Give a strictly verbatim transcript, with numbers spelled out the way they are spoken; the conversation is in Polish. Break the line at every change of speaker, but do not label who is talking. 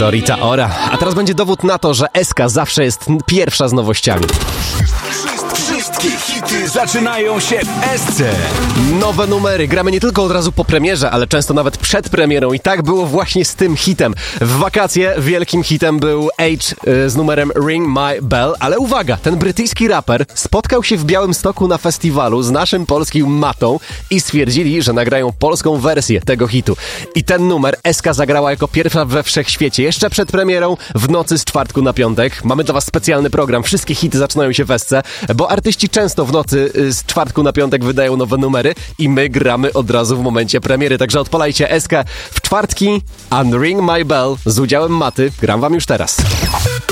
To Rita Ora. A teraz będzie dowód na to, że S K zawsze jest pierwsza z nowościami.
Wszystkie hity zaczynają się w S C.
Nowe numery. Gramy nie tylko od razu po premierze, ale często nawet przed premierą. I tak było właśnie z tym hitem. W wakacje wielkim hitem był H y, z numerem Ring My Bell. Ale uwaga, ten brytyjski raper spotkał się w Białymstoku na festiwalu z naszym polskim Matą i stwierdzili, że nagrają polską wersję tego hitu. I ten numer S K zagrała jako pierwsza we wszechświecie. Jeszcze przed premierą, w nocy z czwartku na piątek. Mamy dla was specjalny program. Wszystkie hity zaczynają się w S C, bo artyści często w nocy z czwartku na piątek wydają nowe numery i my gramy od razu w momencie premiery. Także odpalajcie S K w czwartki, and Ring My Bell z udziałem Maty. Gram wam już teraz.